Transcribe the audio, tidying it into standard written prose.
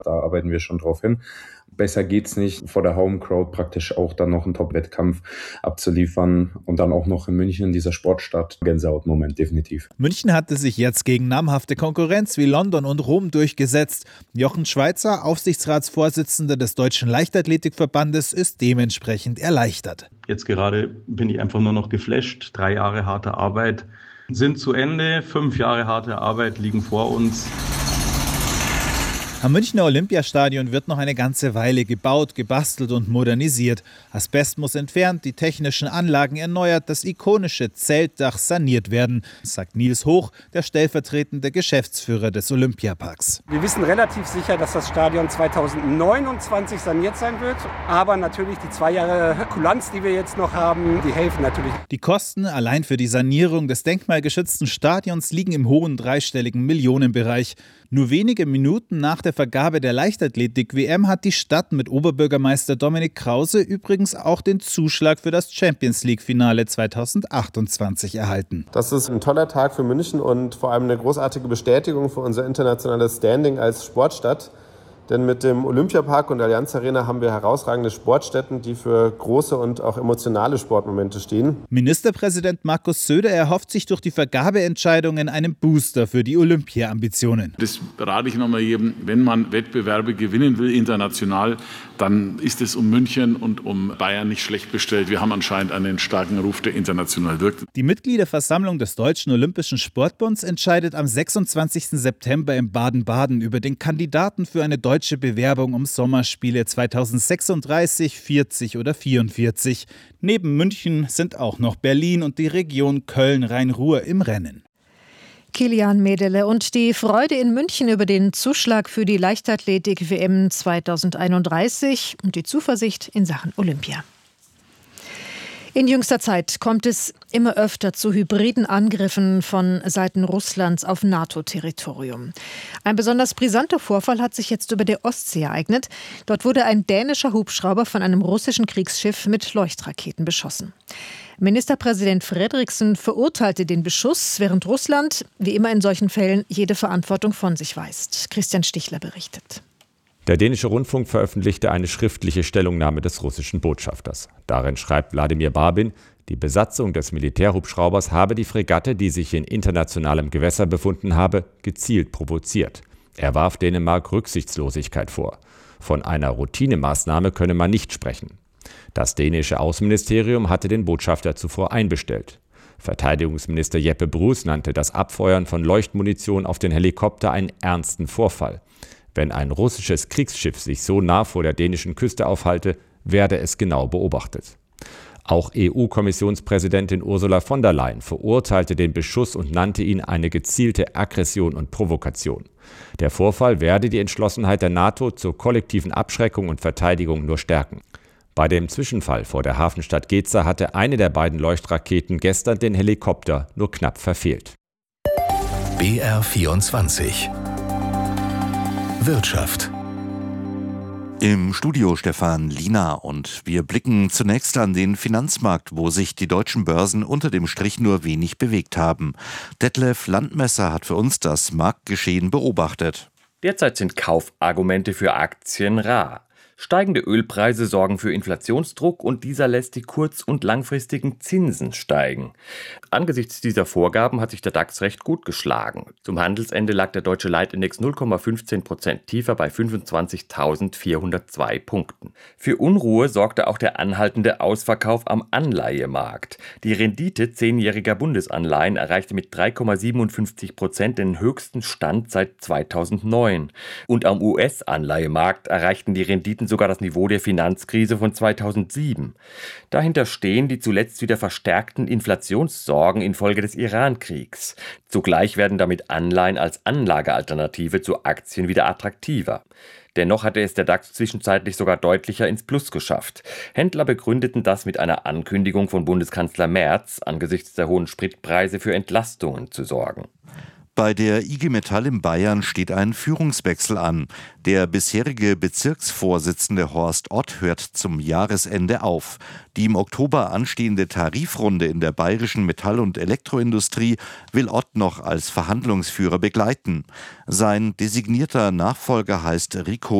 Da arbeiten wir schon drauf hin. Besser geht's nicht, vor der Home-Crowd praktisch auch dann noch einen Top-Wettkampf abzuliefern und dann auch noch in München, dieser Sportstadt. Gänsehaut-Moment, definitiv. München hatte sich jetzt gegen namhafte Konkurrenz wie London und Rom durchgesetzt. Jochen Schweizer, Aufsichtsratsvorsitzender des Deutschen Leichtathletikverbandes, ist dementsprechend erleichtert. Jetzt gerade bin ich einfach nur noch geflasht. 3 Jahre harte Arbeit sind zu Ende. 5 Jahre harte Arbeit liegen vor uns. Am Münchner Olympiastadion wird noch eine ganze Weile gebaut, gebastelt und modernisiert. Asbest muss entfernt, die technischen Anlagen erneuert, das ikonische Zeltdach saniert werden, sagt Nils Hoch, der stellvertretende Geschäftsführer des Olympiaparks. Wir wissen relativ sicher, dass das Stadion 2029 saniert sein wird. Aber natürlich die 2 Jahre Kulanz, die wir jetzt noch haben, die helfen natürlich. Die Kosten allein für die Sanierung des denkmalgeschützten Stadions liegen im hohen dreistelligen Millionenbereich. Nur wenige Minuten nach der Vergabe der Leichtathletik-WM hat die Stadt mit Oberbürgermeister Dominik Krause übrigens auch den Zuschlag für das Champions-League-Finale 2028 erhalten. Das ist ein toller Tag für München und vor allem eine großartige Bestätigung für unser internationales Standing als Sportstadt. Denn mit dem Olympiapark und der Allianz Arena haben wir herausragende Sportstätten, die für große und auch emotionale Sportmomente stehen. Ministerpräsident Markus Söder erhofft sich durch die Vergabeentscheidungen einen Booster für die Olympia-Ambitionen. Das rate ich nochmal jedem, wenn man Wettbewerbe gewinnen will international, dann ist es um München und um Bayern nicht schlecht bestellt. Wir haben anscheinend einen starken Ruf, der international wirkt. Die Mitgliederversammlung des Deutschen Olympischen Sportbunds entscheidet am 26. September in Baden-Baden über den Kandidaten für eine deutsche Bewerbung um Sommerspiele 2036, 40 oder 44. Neben München sind auch noch Berlin und die Region Köln-Rhein-Ruhr im Rennen. Kilian Mädele und die Freude in München über den Zuschlag für die Leichtathletik-WM 2031 und die Zuversicht in Sachen Olympia. In jüngster Zeit kommt es immer öfter zu hybriden Angriffen von Seiten Russlands auf NATO-Territorium. Ein besonders brisanter Vorfall hat sich jetzt über der Ostsee ereignet. Dort wurde ein dänischer Hubschrauber von einem russischen Kriegsschiff mit Leuchtraketen beschossen. Ministerpräsident Frederiksen verurteilte den Beschuss, während Russland, wie immer in solchen Fällen, jede Verantwortung von sich weist. Christian Stichler berichtet. Der dänische Rundfunk veröffentlichte eine schriftliche Stellungnahme des russischen Botschafters. Darin schreibt Wladimir Barbin, die Besatzung des Militärhubschraubers habe die Fregatte, die sich in internationalem Gewässer befunden habe, gezielt provoziert. Er warf Dänemark Rücksichtslosigkeit vor. Von einer Routinemaßnahme könne man nicht sprechen. Das dänische Außenministerium hatte den Botschafter zuvor einbestellt. Verteidigungsminister Jeppe Bruus nannte das Abfeuern von Leuchtmunition auf den Helikopter einen ernsten Vorfall. Wenn ein russisches Kriegsschiff sich so nah vor der dänischen Küste aufhalte, werde es genau beobachtet. Auch EU-Kommissionspräsidentin Ursula von der Leyen verurteilte den Beschuss und nannte ihn eine gezielte Aggression und Provokation. Der Vorfall werde die Entschlossenheit der NATO zur kollektiven Abschreckung und Verteidigung nur stärken. Bei dem Zwischenfall vor der Hafenstadt Geza hatte eine der beiden Leuchtraketen gestern den Helikopter nur knapp verfehlt. BR24 Wirtschaft. Im Studio Stefan Liener und wir blicken zunächst an den Finanzmarkt, wo sich die deutschen Börsen unter dem Strich nur wenig bewegt haben. Detlef Landmesser hat für uns das Marktgeschehen beobachtet. Derzeit sind Kaufargumente für Aktien rar. Steigende Ölpreise sorgen für Inflationsdruck und dieser lässt die kurz- und langfristigen Zinsen steigen. Angesichts dieser Vorgaben hat sich der DAX recht gut geschlagen. Zum Handelsende lag der deutsche Leitindex 0,15% tiefer bei 25.402 Punkten. Für Unruhe sorgte auch der anhaltende Ausverkauf am Anleihemarkt. Die Rendite 10-jähriger Bundesanleihen erreichte mit 3,57% den höchsten Stand seit 2009. Und am US-Anleihemarkt erreichten die Renditen sogar das Niveau der Finanzkrise von 2007. Dahinter stehen die zuletzt wieder verstärkten Inflationssorgen infolge des Iran-Kriegs. Zugleich werden damit Anleihen als Anlagealternative zu Aktien wieder attraktiver. Dennoch hatte es der DAX zwischenzeitlich sogar deutlicher ins Plus geschafft. Händler begründeten das mit einer Ankündigung von Bundeskanzler Merz, angesichts der hohen Spritpreise für Entlastungen zu sorgen. Bei der IG Metall in Bayern steht ein Führungswechsel an. Der bisherige Bezirksvorsitzende Horst Ott hört zum Jahresende auf. Die im Oktober anstehende Tarifrunde in der bayerischen Metall- und Elektroindustrie will Ott noch als Verhandlungsführer begleiten. Sein designierter Nachfolger heißt Rico